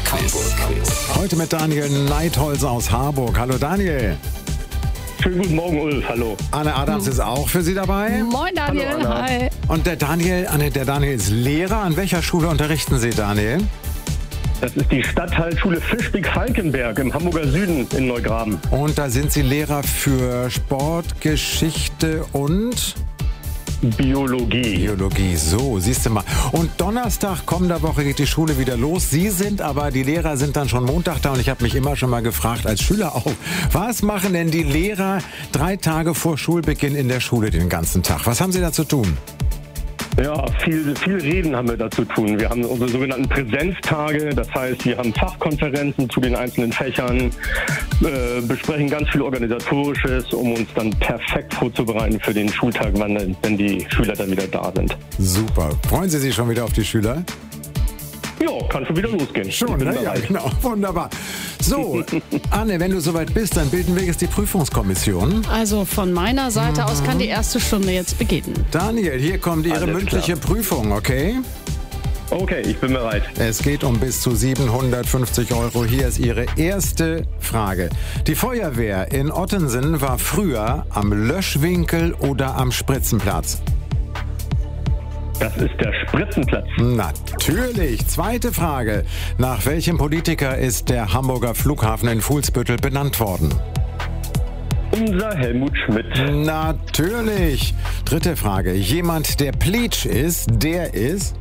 Hamburg-Quiz. Heute mit Daniel Neitholz aus Harburg. Hallo Daniel. Schönen guten Morgen, Ulf. Hallo. Anne Adams ist auch für Sie dabei. Moin Daniel, Hallo, Anna. hi. Und der Daniel ist Lehrer. An welcher Schule unterrichten Sie, Daniel? Das ist die Stadtteilschule Fischbeck-Falkenberg im Hamburger Süden in Neugraben. Und da sind Sie Lehrer für Sport, Geschichte und Biologie. So, siehst du mal. Und Donnerstag kommender Woche geht die Schule wieder los. Sie sind aber, die Lehrer sind dann schon Montag da und ich habe mich immer schon mal gefragt, als Schüler auch, was machen denn die Lehrer 3 Tage vor Schulbeginn in der Schule den ganzen Tag? Was haben sie da zu tun? Ja, viel Reden haben wir da zu tun. Wir haben unsere sogenannten Präsenztage. Das heißt, wir haben Fachkonferenzen zu den einzelnen Fächern, besprechen ganz viel Organisatorisches, um uns dann perfekt vorzubereiten für den Schultag, wenn die Schüler dann wieder da sind. Super. Freuen Sie sich schon wieder auf die Schüler? Ja, kann schon wieder losgehen. Schon, Ich bin ne? Ja, bereit. genau. Wunderbar. So, Anne, wenn du soweit bist, dann bilden wir jetzt die Prüfungskommission. Also von meiner Seite aus kann die erste Stunde jetzt beginnen. Daniel, hier kommt Ihre Alles mündliche klar. Prüfung, okay? Okay, ich bin bereit. Es geht um bis zu 750 €. Hier ist Ihre erste Frage. Die Feuerwehr in Ottensen war früher am Löschwinkel oder am Spritzenplatz? Das ist der Spritzenplatz. Natürlich. Zweite Frage. Nach welchem Politiker ist der Hamburger Flughafen in Fuhlsbüttel benannt worden? Unser Helmut Schmidt. Natürlich. Dritte Frage. Jemand, der Pleatsch ist, der ist...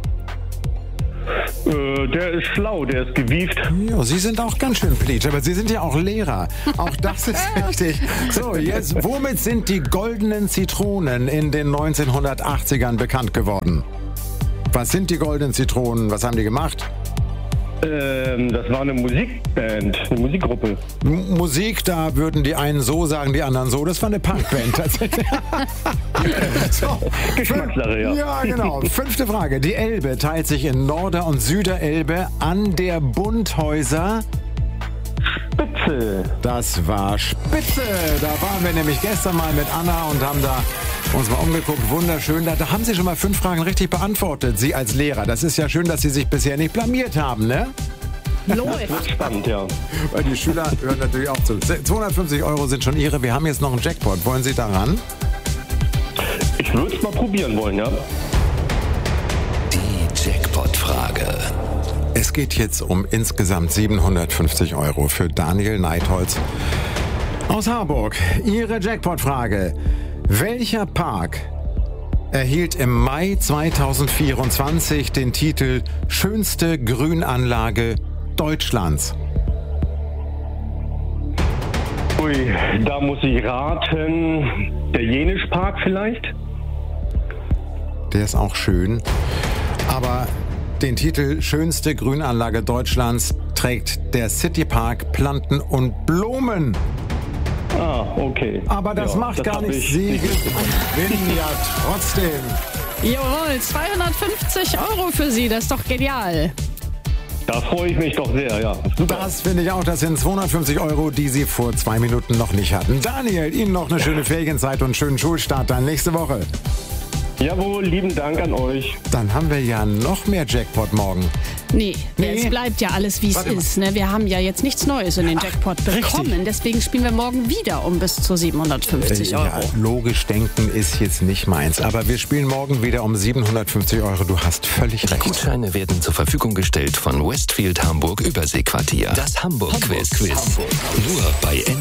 Der ist schlau, der ist gewieft. Ja, Sie sind auch ganz schön Pleatsch, aber Sie sind ja auch Lehrer. Auch das ist richtig. So, jetzt, womit sind die goldenen Zitronen in den 1980ern bekannt geworden? Was sind die goldenen Zitronen? Was haben die gemacht? Das war eine Musikband, eine Musikgruppe. Musik, da würden die einen so sagen, die anderen so. Das war eine Punkband tatsächlich. So, Geschmackssache, ja. Ja, genau. 5. Frage. Die Elbe teilt sich in Norder- und Süderelbe an der Bundhäuser. Spitze. Das war Spitze. Da waren wir nämlich gestern mal mit Anna und haben da uns mal umgeguckt. Wunderschön. Da haben Sie schon mal 5 Fragen richtig beantwortet, Sie als Lehrer. Das ist ja schön, dass Sie sich bisher nicht blamiert haben, ne? Läuft. Spannend, ja. Weil die Schüler hören natürlich auch zu. 250 € sind schon Ihre. Wir haben jetzt noch einen Jackpot. Wollen Sie daran? Ich würde es mal probieren wollen, ja. Die Jackpot-Frage. Es geht jetzt um insgesamt 750 € für Daniel Neitholz aus Harburg. Ihre Jackpot-Frage. Welcher Park erhielt im Mai 2024 den Titel Schönste Grünanlage Deutschlands? Ui, da muss ich raten. Der Jenischpark vielleicht? Der ist auch schön. Aber den Titel Schönste Grünanlage Deutschlands trägt der Citypark Planten und Blumen. Ah, okay. Aber das Ja, macht das gar hab nichts. ich Sie nicht gewinnen ja trotzdem. Jawohl, 250 € für Sie, das ist doch genial. Da freue ich mich doch sehr, ja. Super. Das finde ich auch. Das sind 250 €, die Sie vor 2 Minuten noch nicht hatten. Daniel, Ihnen noch eine schöne Ferienzeit und einen schönen Schulstart dann nächste Woche. Jawohl, lieben Dank an euch. Dann haben wir ja noch mehr Jackpot morgen. Nee, Nee. es bleibt ja alles, wie es Warte mal. ist. Ne? Wir haben ja jetzt nichts Neues in den Jackpot bekommen. richtig. Deswegen spielen wir morgen wieder um bis zu 750 €. Ja, logisch denken ist jetzt nicht meins. Aber wir spielen morgen wieder um 750 €. Du hast völlig Die recht. Gutscheine werden zur Verfügung gestellt von Westfield Hamburg Überseequartier. Das Hamburg-Quiz. Nur bei